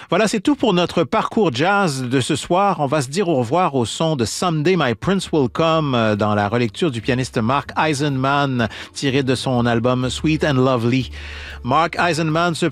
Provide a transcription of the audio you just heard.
Voilà, c'est tout pour notre parcours jazz de ce soir. On va se dire au revoir au son de Someday My Prince Will Come dans la relecture du pianiste Mark Eisenman tiré de son album Sweet and Lovely. Mark Eisenman se